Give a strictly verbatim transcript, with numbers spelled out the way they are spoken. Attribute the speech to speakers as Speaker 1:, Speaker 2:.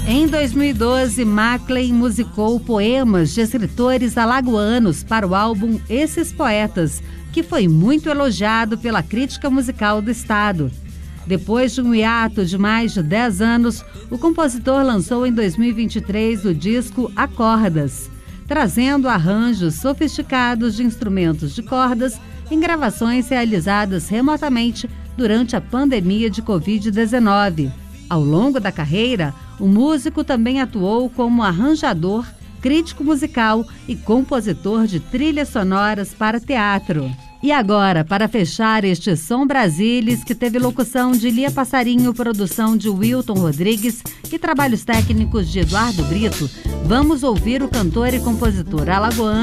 Speaker 1: Em dois mil e doze, Maclen musicou poemas de escritores alagoanos para o álbum Esses Poetas, que foi muito elogiado pela crítica musical do estado. Depois de um hiato de mais de dez anos, o compositor lançou em dois mil e vinte e três o disco Acordas, trazendo arranjos sofisticados de instrumentos de cordas em gravações realizadas remotamente durante a pandemia de covid dezenove. Ao longo da carreira, o músico também atuou como arranjador, crítico musical e compositor de trilhas sonoras para teatro. E agora, para fechar este Som Brasilis, que teve locução de Lia Passarinho, produção de Wilton Rodrigues e trabalhos técnicos de Eduardo Brito, vamos ouvir o cantor e compositor alagoano